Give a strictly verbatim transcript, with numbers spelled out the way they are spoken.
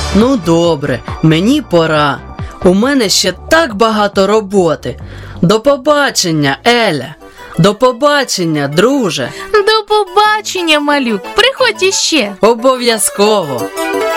Ну добре, мені пора. У мене ще так багато роботи. До побачення, Еля. До побачення, друже. До побачення, малюк. Приходь іще. Обов'язково.